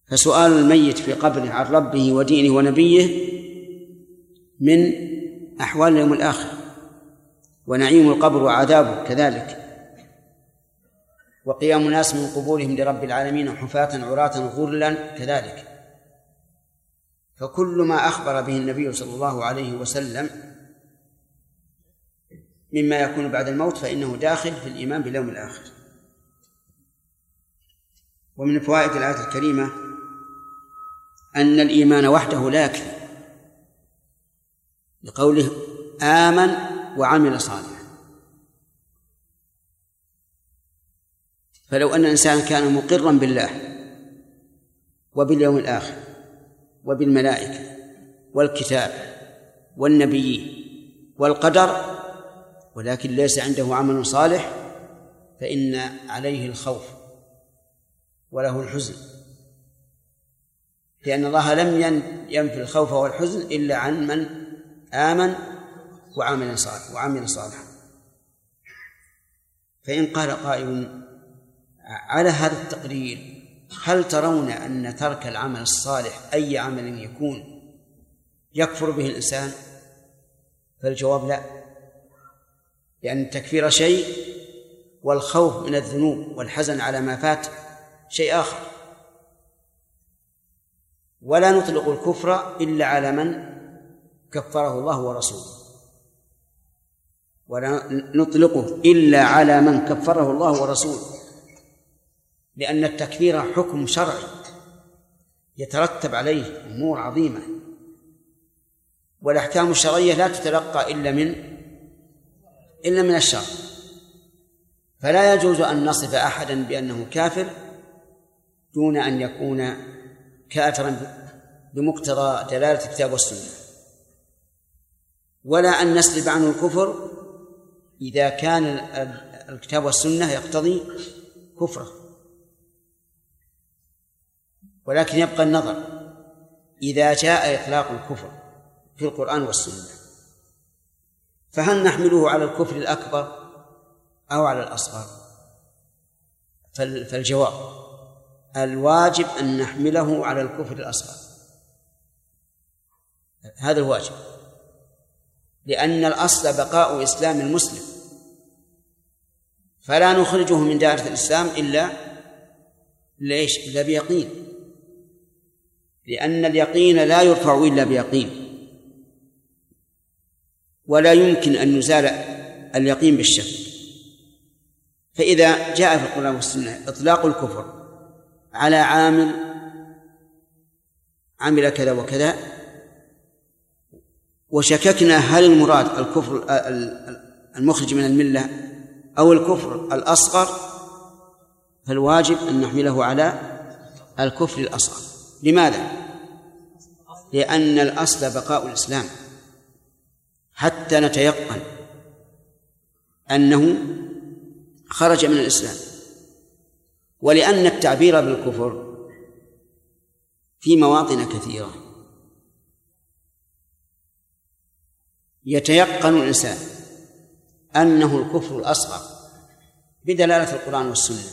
فسؤال الميت في قبره عن ربه ودينه ونبيه من أحوال اليوم الآخر، ونعيم القبر وعذابه كذلك، وقيام الناس من قبورهم لرب العالمين حفاة عراة غرلا كذلك. فكل ما أخبر به النبي صلى الله عليه وسلم مما يكون بعد الموت فإنه داخل في الإيمان باليوم الآخر. ومن فوائد الآية الكريمة أن الإيمان وحده لا يكفي، لقوله آمن وعمل صالحا. فلو أن الإنسان كان مقرا بالله وباليوم الآخر وبالملائكة والكتاب والنبيين والقدر ولكن ليس عنده عمل صالح فإن عليه الخوف وله الحزن، لأن الله لم ينفي الخوف والحزن إلا عن من آمن وعمل صالحا. فإن قال قائل على هذا التقرير هل ترون أن ترك العمل الصالح أي عمل يكون يكفر به الإنسان؟ فالجواب لا، لأن التكفير شيء والخوف من الذنوب والحزن على ما فات شيء آخر. ولا نطلق الكفر إلا على من كفره الله ورسوله، ولا نطلقه إلا على من كفره الله ورسوله، لأن التكفير حكم شرعي يترتب عليه أمور عظيمة، والأحكام الشرعية لا تتلقى إلا من الشرع. فلا يجوز أن نصف أحدا بأنه كافر دون أن يكون كافرا بمقتضى دلالة الكتاب والسنة، ولا أن نسلب عنه الكفر إذا كان الكتاب والسنة يقتضي كفره، ولكن يبقى النظر إذا جاء إطلاق الكفر في القرآن والسنة فهل نحمله على الكفر الأكبر أو على الأصغر؟ فالجواب الواجب أن نحمله على الكفر الأصغر، هذا الواجب، لأن الأصل بقاء إسلام المسلم، فلا نخرجه من دائرة الإسلام إلا بيقين، لأن اليقين لا يرفع إلا بيقين، ولا يمكن أن يزال اليقين بالشك. فإذا جاء في القرآن والسنة إطلاق الكفر على عمل كذا وكذا وشككنا هل المراد الكفر المخرج من الملة أو الكفر الأصغر، فالواجب أن نحمله على الكفر الأصغر. لماذا؟ لأن الأصل بقاء الإسلام حتى نتيقن أنه خرج من الإسلام، ولأن التعبير بالكفر في مواطن كثيرة يتيقن الإنسان أنه الكفر الأصغر بدلالة القرآن والسنة.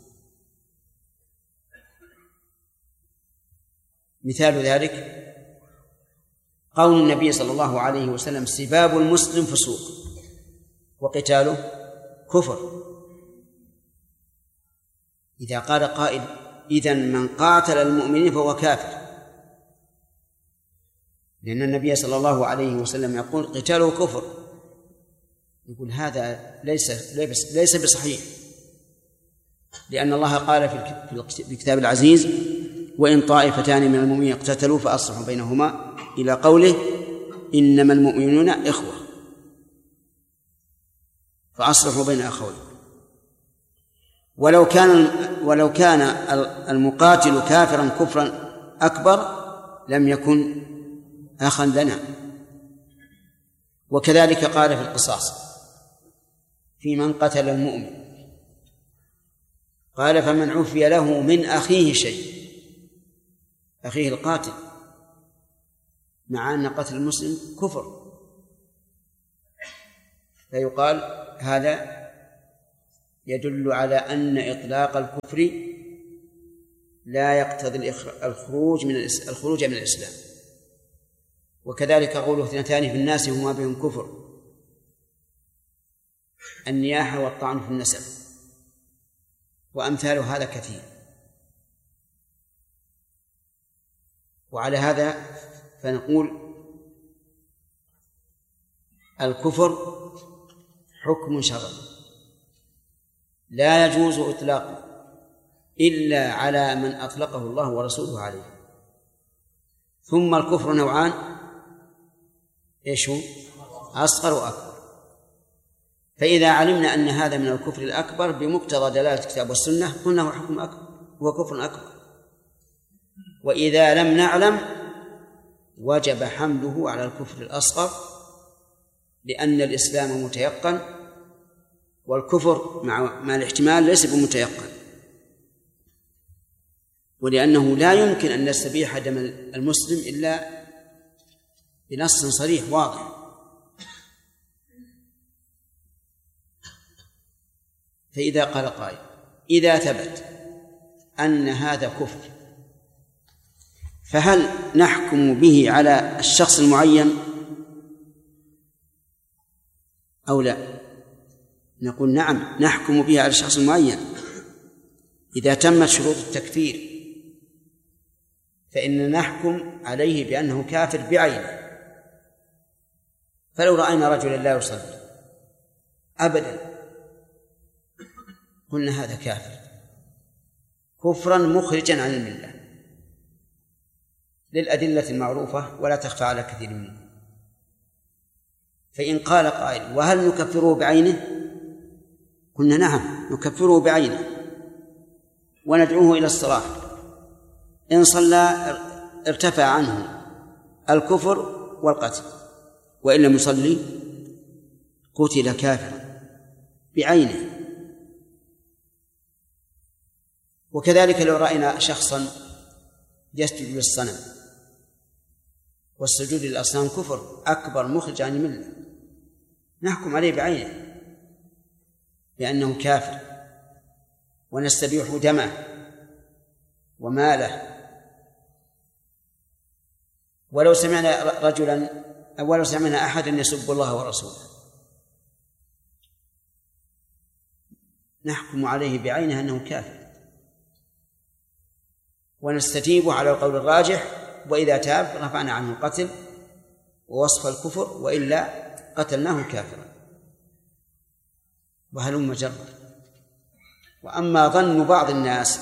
مثال ذلك قول النبي صلى الله عليه وسلم سباب المسلم فسوق وقتاله كفر. إذا قال قائل إذن من قاتل المؤمنين فهو كافر، لأن النبي صلى الله عليه وسلم يقول قتاله كفر، يقول هذا ليس بصحيح، لأن الله قال في الكتاب العزيز وإن طائفتان من المؤمنين اقتتلوا فأصلحوا بينهما إلى قوله إنما المؤمنون إخوة فأصلحوا بين أخوين. ولو كان المقاتل كافرا كفرا أكبر لم يكن أخا لنا. وكذلك قال في القصاص في من قتل المؤمن قال فمن عفي له من أخيه شيء، أخيه القاتل، مع أن قتل المسلم كفر، فيقال هذا يدل على أن إطلاق الكفر لا يقتضي الخروج من الإسلام. وكذلك قوله 2 في الناس هما بهم كفر، النياحة والطعن في النسب وأمثال هذا كثير. وعلى هذا فنقول الكفر حكم شرعي لا يجوز إطلاقه إلا على من أطلقه الله ورسوله عليه. ثم الكفر نوعان، إيش هو؟ أصغر وأكبر. فإذا علمنا أن هذا من الكفر الأكبر بمقتضى دلالة الكتاب والسنة قلنا هو حكم أكبر، هو كفر أكبر. وإذا لم نعلم وجب حمله على الكفر الأصغر، لأن الإسلام متيقن والكفر مع الاحتمال ليس بمتيقن، ولأنه لا يمكن أن نستبيح دم المسلم إلا بنص صريح واضح. فإذا قال قائل إذا ثبت أن هذا كفر فهل نحكم به على الشخص المعين أو لا؟ نقول نعم، نحكم به على الشخص المعين إذا تمت شروط التكفير، فإن نحكم عليه بأنه كافر بعينه. فلو رأينا رجلا لا يصلي أبدا قلنا هذا كافر كفرا مخرجا عن الملة للأدلة المعروفة ولا تخفى على كثير منكم. فإن قال قائل وهل نكفره بعينه؟ قلنا نعم، نكفره بعينه وندعوه إلى الصلاة. إن صلى ارتفع عنه الكفر والقتل، وإن لم يصلي قتل كافرا بعينه. وكذلك لو رأينا شخصا يسجد للصنم، والسجود للأصنام كفر أكبر مخرج عن الملة، نحكم عليه بعينه بأنه كافر ونستبيح دمه وماله. ولو سمعنا رجلا ولو سمعنا أحدا يسب الله ورسوله نحكم عليه بعينه أنه كافر ونستجيب على القول الراجح، وإذا تاب رفعنا عنه القتل ووصف الكفر، وإلا قتلناه كافرا وهلم جرا. وأما ظن بعض الناس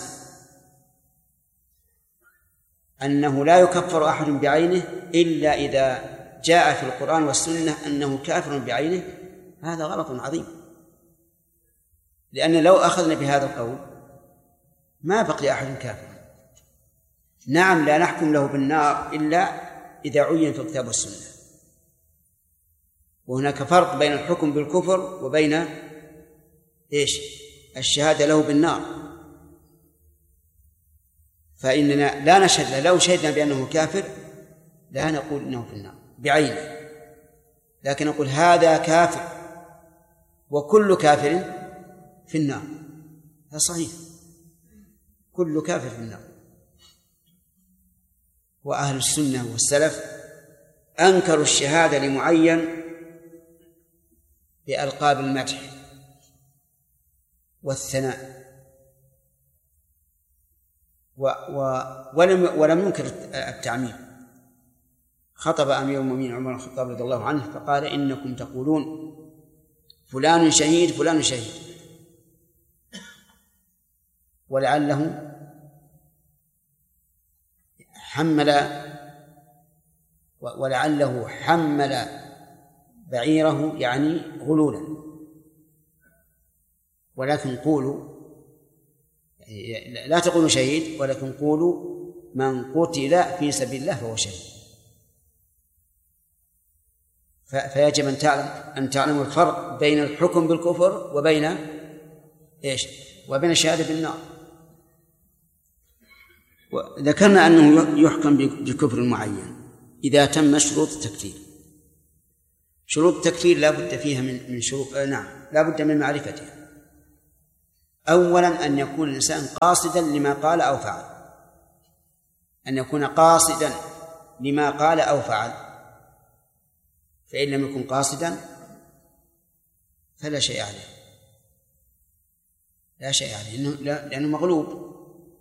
أنه لا يكفر أحد بعينه إلا إذا جاء في القرآن والسنة أنه كافر بعينه، هذا غلط عظيم، لأن لو أخذنا بهذا القول ما بقي أحد كافر. نعم لا نحكم له بالنار إلا إذا عين في الكتاب والسنة، وهناك فرق بين الحكم بالكفر وبين الشهادة له بالنار. فإننا لا نشهد له، لو شهدنا بأنه كافر لا نقول إنه في النار بعينه، لكن نقول هذا كافر وكل كافر في النار. هذا صحيح، كل كافر في النار. وأهل السنة والسلف أنكروا الشهادة لمعين بألقاب المدح والثناء، ولم ينكر التعميم. خطب أمير المؤمنين عمر بن الخطاب رضي الله عنه فقال إنكم تقولون فلان شهيد فلان شهيد، ولعله حمل بعيره يعني غلولا، ولكن قولوا لا تقولوا شهيد، ولكن قولوا من قتل في سبيل الله فهو شهيد. فيجب أن تعلموا الفرق بين الحكم بالكفر وبين وبين الشهادة بالنار. وذكرنا أنه يحكم بكفر معين إذا تم شروط التكفير. شروط التكفير لا بد فيها من شروط، لا بد من معرفتها. أولا أن يكون الإنسان قاصدا لما قال أو فعل، أن يكون قاصدا لما قال أو فعل، فإن لم يكن قاصدا فلا شيء عليه، لا شيء عليه لأنه مغلوب.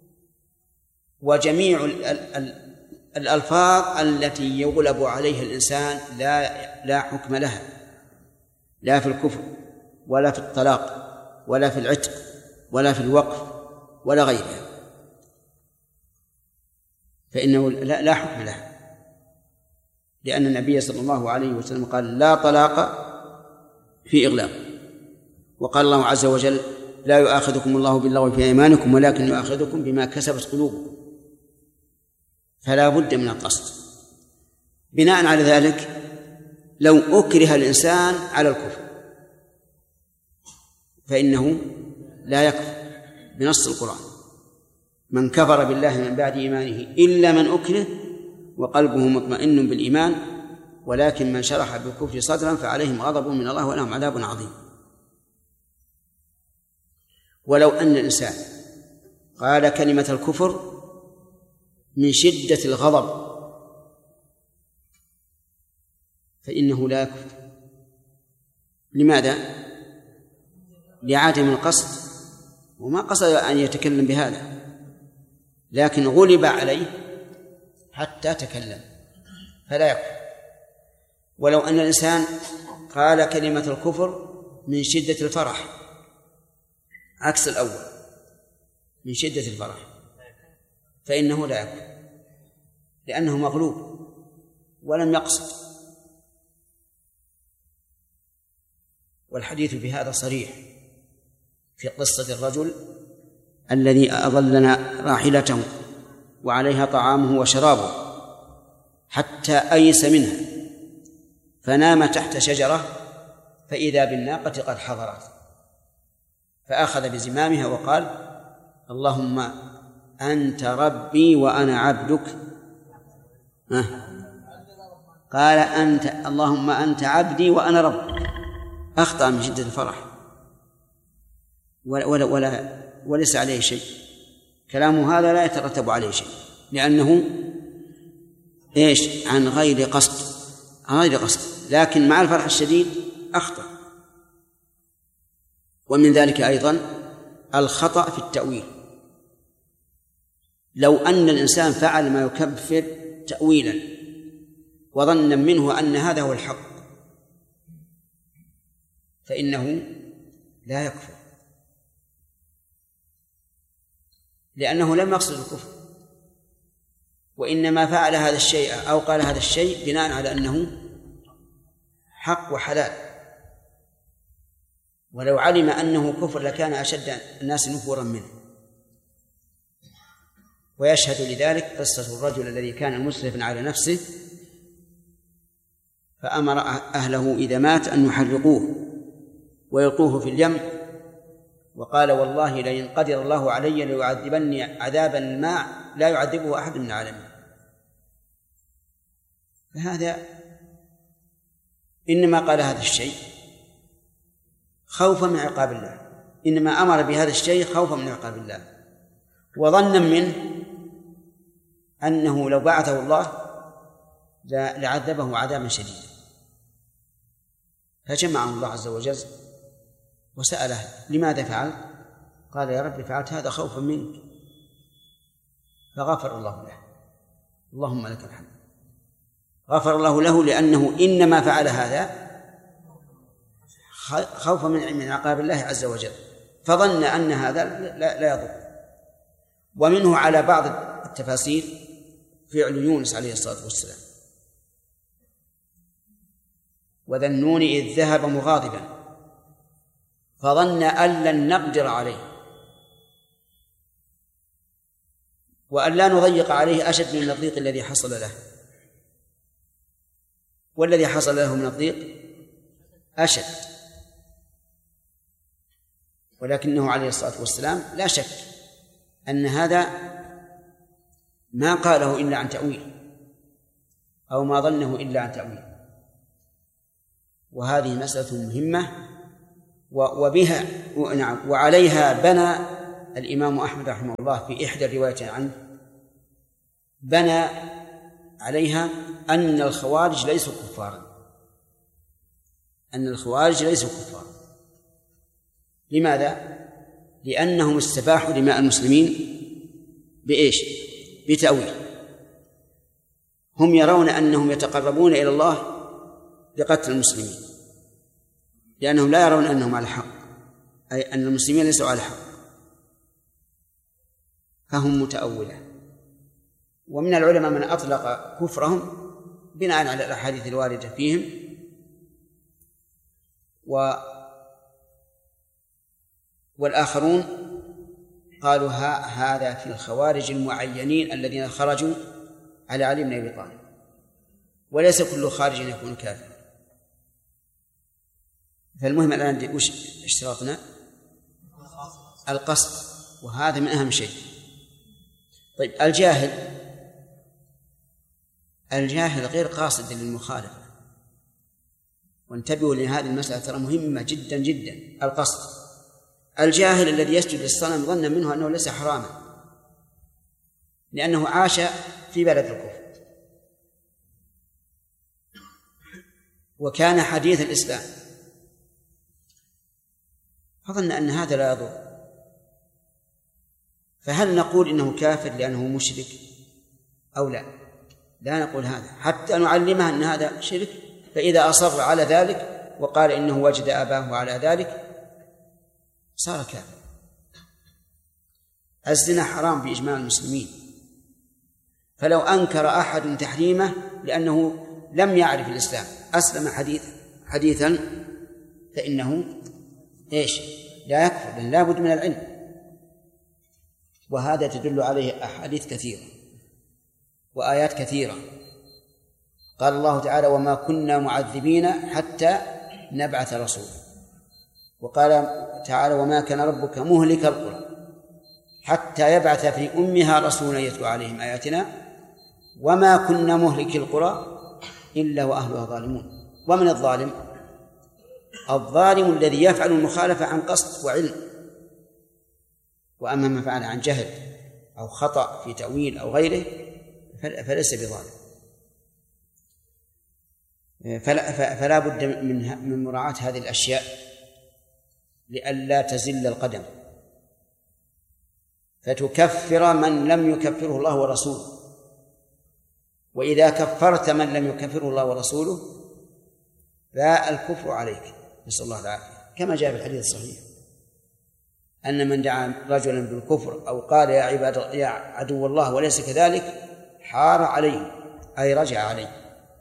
وجميع الألفاظ التي يغلب عليها الإنسان لا حكم لها، لا في الكفر ولا في الطلاق ولا في العتق ولا في الوقف ولا غيرها، فإنه لا حكم لها، لأن النبي صلى الله عليه وسلم قال لا طلاق في إغلاق. وقال الله عز وجل لا يؤاخذكم الله باللغو في أيمانكم ولكن يؤاخذكم بما كسبت قلوبكم، فلا بد من القصد. بناء على ذلك لو أكره الإنسان على الكفر فإنه لا يكفر بنص القرآن: من كفر بالله من بعد إيمانه إلا من أكره وقلبه مطمئن بالإيمان ولكن من شرح بالكفر صدرا فعليهم غضب من الله ولهم عذاب عظيم. ولو أن الإنسان قال كلمة الكفر من شدة الغضب فإنه لا يكفر. لماذا؟ لعدم القصد، وما قصد أن يتكلم بهذا، لكن غلب عليه حتى تكلم فلا يكفر. ولو أن الإنسان قال كلمة الكفر من شدة الفرح، عكس الأول، من شدة الفرح، فإنه لا يكفر لأنه مغلوب ولم يقصد. والحديث في هذا صريح في قصة الرجل الذي أضلنا راحلته وعليها طعامه وشرابه حتى أيس منها فنام تحت شجرة فإذا بالناقة قد حضرت فأخذ بزمامها وقال: اللهم أنت ربي وأنا عبدك. قال اللهم أنت عبدي وأنا ربك. أخطأ من شدة الفرح وليس عليه شيء، كلامه هذا لا يترتب عليه شيء لأنه عن غير قصد، لكن مع الفرح الشديد أخطأ. ومن ذلك أيضا الخطأ في التأويل. لو أن الإنسان فعل ما يكفر تأويلا وظنا منه أن هذا هو الحق فإنه لا يكفر، لأنه لم يقصد الكفر، وإنما فعل هذا الشيء أو قال هذا الشيء بناء على أنه حق وحلال، ولو علم أنه كفر لكان أشد الناس نفورا منه. ويشهد لذلك قصة الرجل الذي كان مسرفا على نفسه فأمر أهله إذا مات أن يحرقوه ويلقوه في اليم، وقال: والله لئن قدر الله علي ليعذبني عذابا ما لا يعذبه أحد من العالمين. فهذا إنما قال هذا الشيء خوفا من عقاب الله، إنما أمر بهذا الشيء خوفا من عقاب الله، وظنا منه أنه لو بعثه الله لعذبه عذابا شديدا. فجمعه الله عز وجل وسأله: لماذا فعلت؟ قال: يا رب فعلت هذا خوفا منك. فغفر الله له، اللهم لك الحمد. غفر الله له لأنه إنما فعل هذا خوفا من عقاب الله عز وجل، فظن أن هذا لا يضر. ومنه على بعض التفاسير فعل يونس عليه الصلاة والسلام: وذا النون إذ ذهب مغاضبا فظن أن لن نقدر عليه، وأن لا نضيق عليه أشد من الضيق الذي حصل له، والذي حصل له من الضيق أشد. ولكنه عليه الصلاة والسلام لا شك أن هذا ما قاله إلا عن تأويل، أو ما ظنه إلا عن تأويل. وهذه مسألة مهمة وبها وعليها بنى الإمام أحمد رحمه الله في إحدى الروايات عنه بنى عليها أن الخوارج ليسوا كفارا، أن الخوارج ليسوا كفارا. لماذا؟ لأنهم استباحوا دماء المسلمين بإيش؟ بتأويل. هم يرون أنهم يتقربون إلى الله بقتل المسلمين، لأنهم لا يرون أنهم على حق، أي أن المسلمين ليسوا على حق، فهم متأولة. ومن العلماء من أطلق كفرهم بناء على الأحاديث الواردة فيهم، والآخرون قالوا هذا في الخوارج المعينين الذين خرجوا على علي بن أبي طالب، وليس كل خارج يكون كافرا. فالمهم الآن وش اشتراطنا؟ القصد، وهذا من أهم شيء. طيب الجاهل غير قاصد للمخالفة، وانتبهوا لهذه المسألة ترى مهمة جدا جدا. القصد، الجاهل الذي يسجد للصنم ظنا منه أنه ليس حراما لأنه عاش في بلد الكفر وكان حديث الإسلام، فظن أن هذا لا يضر، فهل نقول إنه كافر لأنه مشرك أو لا؟ لا نقول هذا، حتى نعلمه أن هذا شرك. فإذا أصر على ذلك وقال إنه وجد أباه على ذلك صار كافر. الزنا حرام بإجماع المسلمين، فلو أنكر أحد تحريمه لأنه لم يعرف الإسلام أسلم حديثا فإنه إيش؟ لا يكفر، لأن لا بد من العلم. وهذا تدل عليه أحاديث كثيرة وآيات كثيرة. قال الله تعالى: وما كنا معذبين حتى نبعث رسولا. وقال تعالى: وما كان ربك مهلك القرى حتى يبعث في أمها رسولا يتلو عليهم آياتنا وما كنا مهلك القرى إلا وأهلها ظالمون. ومن الظالم؟ الظالم الذي يفعل المخالفة عن قصد وعلم، وأما من فعل عن جهل أو خطأ في تأويل أو غيره فليس بظالم. فلا بد من مراعاة هذه الأشياء لئلا تزل القدم فتكفر من لم يكفره الله ورسوله. وإذا كفرت من لم يكفره الله ورسوله باء الكفر عليك، نسأل الله العافية، كما جاء في الحديث الصحيح أن من دعا رجلا بالكفر أو قال يا عدو الله وليس كذلك حار عليه، أي رجع عليه.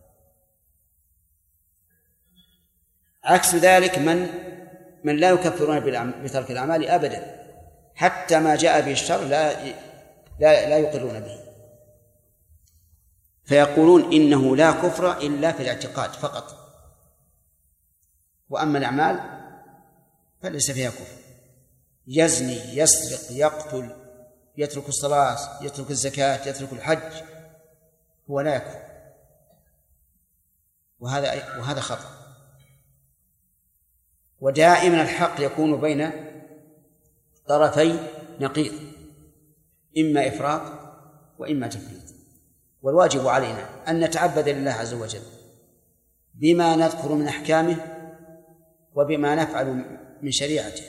عكس ذلك من لا يكفرون بترك الأعمال أبدا، حتى ما جاء به الشر لا يقرون به، فيقولون إنه لا كفر إلا في الاعتقاد فقط، وأما الأعمال فليس فيها كفر. يزني، يسرق، يقتل، يترك الصلاة، يترك الزكاة، يترك الحج، هو لا يكفر، وهذا خطأ. ودائما الحق يكون بين طرفي نقيض، إما إفراط وإما تفريط. والواجب علينا أن نتعبد لله عز وجل بما نذكر من أحكامه وبما نفعل من شريعته،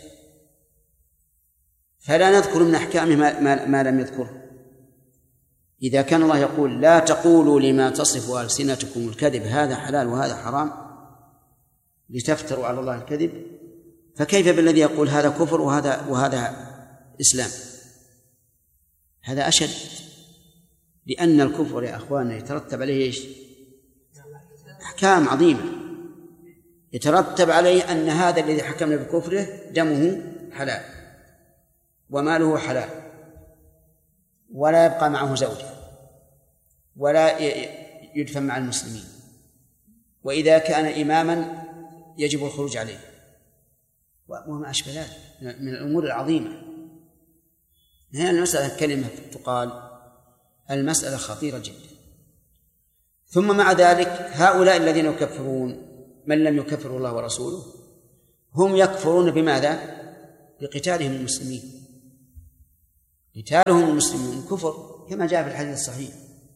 فلا نذكر من أحكامه ما لم يذكره. إذا كان الله يقول: لا تقولوا لما تصف ألسنتكم الكذب هذا حلال وهذا حرام لتفتروا على الله الكذب، فكيف بالذي يقول هذا كفر وهذا إسلام؟ هذا أشد، لأن الكفر يا أخواننا يترتب عليه إيش؟ أحكام عظيمة، يترتب عليه أن هذا الذي حكمنا بكفره دمه حلال وماله حلال ولا يبقى معه زوجة ولا يدفن مع المسلمين، وإذا كان إماما يجب الخروج عليه وما أشبه ذلك من الأمور العظيمة. هنا المسألة كلمة تقال، المسألة خطيرة جدا. ثم مع ذلك هؤلاء الذين يكفرون من لم يكفر الله ورسوله هم يكفرون بماذا؟ بقتالهم المسلمين. قتالهم المسلمين كفر كما جاء في الحديث الصحيح: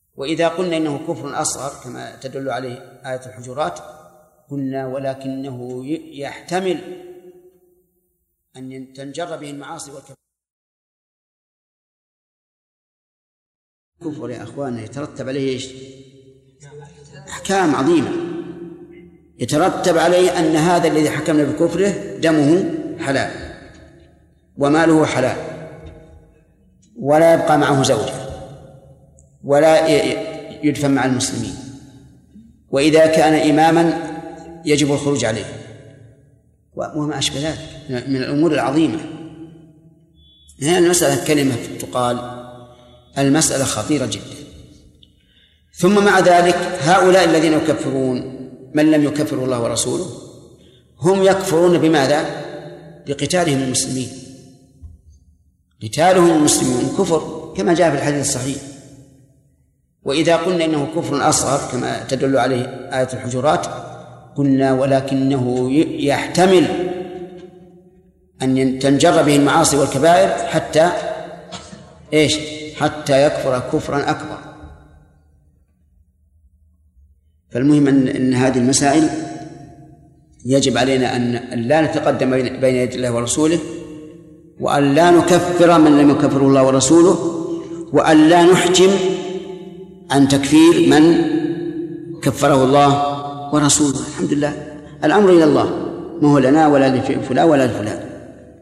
وإذا قلنا إنه كفر أصغر كما تدل عليه آية الحجرات قلنا ولكنه يحتمل أن تنجر به المعاصي والكفر. كفر يا أخواننا يترتب عليه إيش؟ أحكام عظيمة، يترتب عليه أن هذا الذي حكمنا بكفره دمه حلال وماله حلال ولا يبقى معه زوجة ولا يدفن مع المسلمين، وإذا كان إماما يجب الخروج عليه وما أشبه ذلك من الأمور العظيمة. هذه المسألة كلمة تقال، المسألة خطيرة جدا. ثم مع ذلك هؤلاء الذين يكفرون من لم يكفره الله ورسوله هم يكفرون بماذا؟ بقتالهم المسلمين. قتالهم المسلمون كفر كما جاء في الحديث الصحيح. وإذا قلنا إنه كفر أصغر كما تدل عليه آية الحجرات قلنا ولكنه يحتمل أن تنجر به المعاصي والكبائر حتى إيش؟ حتى يكفر كفرا أكبر. فالمهم أن هذه المسائل يجب علينا أن لا نتقدم بين يدي الله ورسوله، وأن لا نكفر من لم يكفره الله ورسوله، وأن لا نحجم عن تكفير من كفره الله ورسوله. الحمد لله الأمر إلى الله، ما هو لنا ولا لفلان ولا لفلان.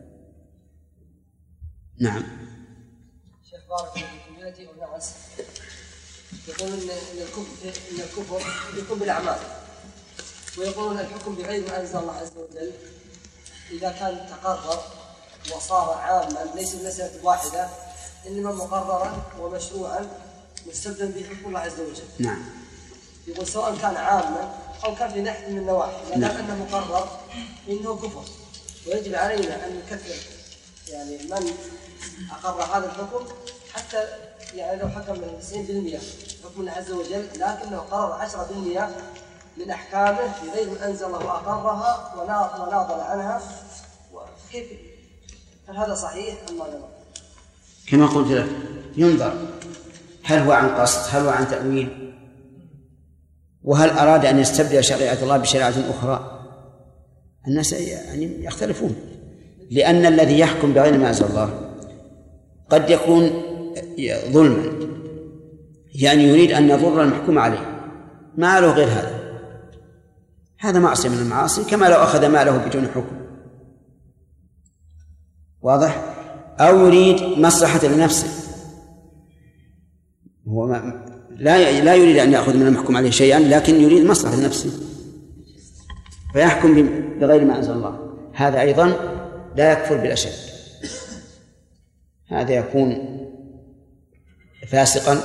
نعم. شيخ بارك الله فيكم، يأتي أناس يقولون إن الكفر يكون بالأعمال، ويقولون الحكم بغير ما أنزل الله عز وجل إذا كان تقرر وصار عاما ليس بمسألة واحدة إنما مقررا ومشروعا مستبدا به حكم الله عز وجل. نعم. يقول سواء كان عاما أو كان في نحو من النواحي، ما دام أنه مقرر إنه كفر، ويجب علينا أن نكفر يعني من أقر هذا الحكم، حتى يعني لو حكم 90% حكم الله عز وجل لكنه قرر 10% من أحكامه بغير ما أنزل الله وأقرها وناضل عنها، كيف هل هذا صحيح أم لا؟ كما قلت لك ينظر هل هو عن قصد، هل هو عن تأويل، وهل أراد أن يستبدل شريعة الله بشريعة أخرى. الناس يعني يختلفون، لأن الذي يحكم بغير ما أنزل الله قد يكون ظلما، يعني يريد أن يضر المحكوم عليه، ما له غير هذا معصية من المعاصي، كما لو أخذ ماله بدون حكم. واضح؟ أو يريد مصلحة لنفسه، هو لا يريد أن يأخذ من المحكوم عليه شيئا، لكن يريد مصلحة لنفسه فيحكم بغير ما أنزل الله. هذا أيضا لا يكفر بالأشد، هذا يكون فاسقا.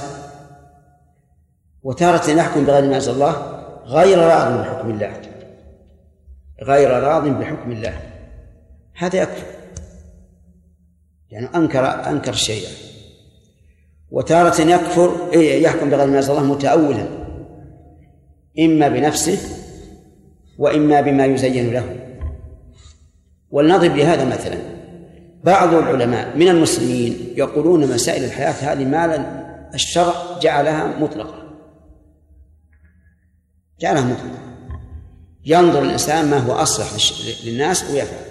وتارة يحكم بغير ما أنزل الله غير راض بحكم الله، غير راض بحكم الله، هذا يكفر، يعني أنكر الشيء. وتارة يحكم بغير ما أنزل الله متأولا، إما بنفسه وإما بما يزين له. ولنضرب لهذا مثلا، بعض العلماء من المسلمين يقولون مسائل الحياة هذه ما الشرع جعلها مطلقة، ينظر الإنسان ما هو أصلح للناس ويفعل،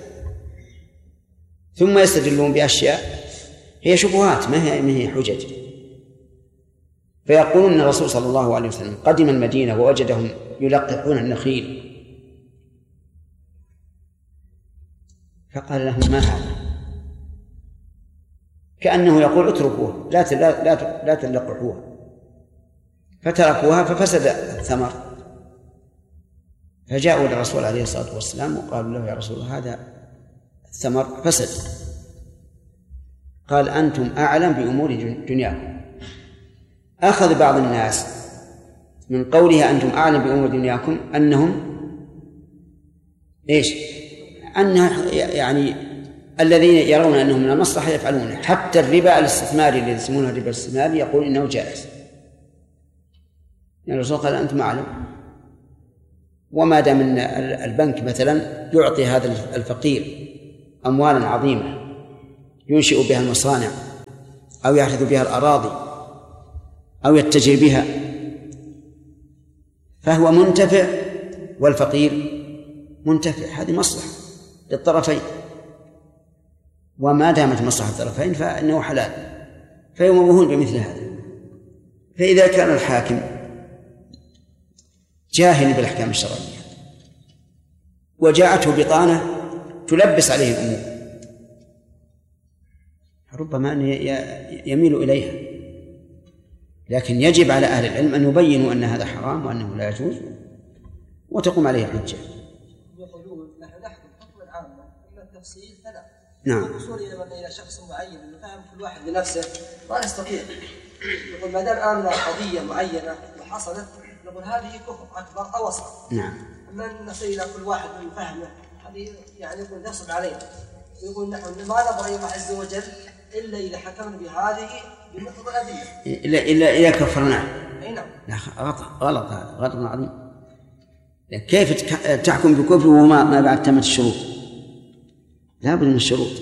ثم يستدلون بأشياء هي شبهات ما هي حجج. فيقولون أن الرسول صلى الله عليه وسلم قدم المدينة ووجدهم يلقحون النخيل، فقال لهم ما هذا؟ كأنه يقول اتركوه لا تلقحوها، فتركوها ففسد الثمر. فجاءوا للرسول عليه الصلاة والسلام وقالوا له يا رسول الله هذا الثمر فسد. قال أنتم أعلم بأمور دنياكم. أخذ بعض الناس من قولها أنتم أعلم بأمور دنياكم أنهم أنه يعني الذين يرون أنهم من المصلحة يفعلونه. حتى الربا الاستثماري الذي يسمونه الربا الاستثماري يقول إنه جائز، يعني الرسول قال أنتم أعلم. وما دام أن البنك مثلا يعطي هذا الفقير أموالا عظيمة ينشئ بها المصانع أو يحدث بها الأراضي أو يتجه بها، فهو منتفع والفقير منتفع، هذه مصلحة للطرفين، وما دامت مصلحة الطرفين فإنه حلال، فيمرهون بمثل هذا. فإذا كان الحاكم جاهل بالأحكام الشرعية وجاءته بطانة تلبس عليه الأمور، ربما أن يميل إليها، لكن يجب على أهل العلم أن يبينوا أن هذا حرام وأنه لا يجوز وتقوم عليه الحجة. يقولون نحن نحكم حكما عاما، أما التفصيل فلا. نعم. الوصول إلى شخص معين أنه فهم كل واحد بنفسه ما نستطيع. يقول ما دام آمن قضية معينة وحصلت نقول هذه كفر أكبر أو أصغر. نعم. أما أن نصل إلى كل واحد من فهمه هذه يعني يقول نصب علينا. يقول نحن ما نبغى الله عز وجل إلا إذا حكمنا بهذه بمقتضى الأدلة. إلا كفرناه. أي نعم. لا غلط، هذا غلط عظيم. كيف تحكم بكفر وما ما بعد تمت الشروط؟ لا بد من الشروط.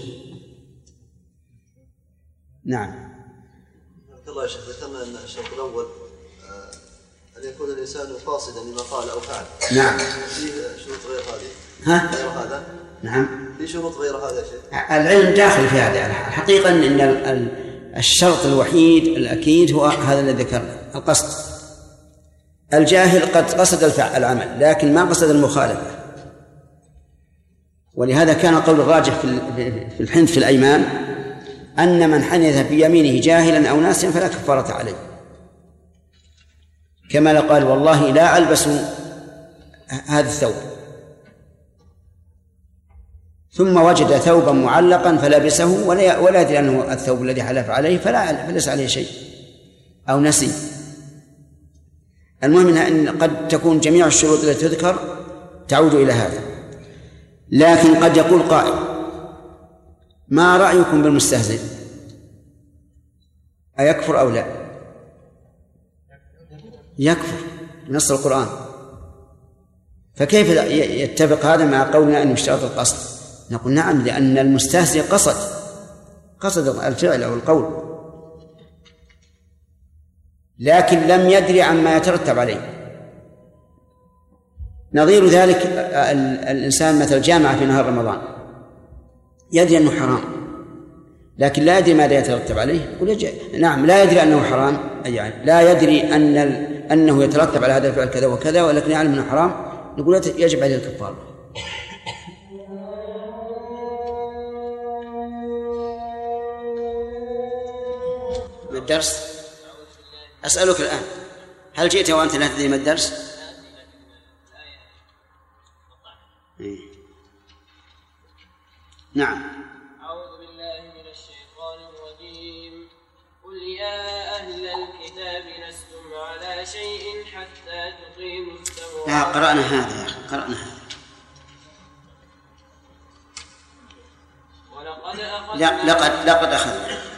نعم. الله يا شيخ، ذكرنا أن الشرط الأول أن يكون الإنسان قاصدا لما قال أو فعل. نعم. في شروط غير هذه؟ غير هذا؟ نعم. في شروط غير هذا يا شيخ؟ العلم داخل في هذا. الحقيقة أن الشرط الوحيد الأكيد هو هذا الذي ذكرنا، القصد. الجاهل قد قصد العمل لكن ما قصد المخالفة، ولهذا كان قول الراجح في الحنث في الأيمان أن من حنث في يمينه جاهلا أو ناسيا فلا كفارة عليه، كما قال والله لا ألبس هذا الثوب، ثم وجد ثوبا معلقا فلبسه ولا يدري أنه الثوب الذي حلف عليه فليس عليه شيء أو نسي. المهم أن قد تكون جميع الشروط التي تذكر تعود إلى هذا. لكن قد يقول قائل ما رأيكم بالمستهزئ؟ أيكفر أو لا؟ يكفر بنص القرآن. فكيف يتفق هذا مع قولنا أن يشترط القصد؟ نقول نعم، لأن المستهزئ قصد الفعل أو القول لكن لم يدري عما يترتب عليه. نظير ذلك الإنسان مثل جامع في نهار رمضان يدري أنه حرام لكن لا يدري ماذا يترتب عليه. نعم لا يدري أنه حرام، يعني لا يدري أنه يترتب على هذا الفعل كذا وكذا ولكن يعلم أنه حرام، نقول يجب عليه الكفارة. ما الدرس؟ أسألك الآن هل جئت وأنت لا تدري ما الدرس؟ نعم. أعوذ بالله من الشيطان الرجيم. قل يا أهل الكتاب لستم على شيء حتى تقيموا التوراة. قرأنا هذا يا أخي، قرأنا هذا. ولقد أخذنا. لقد أخذنا.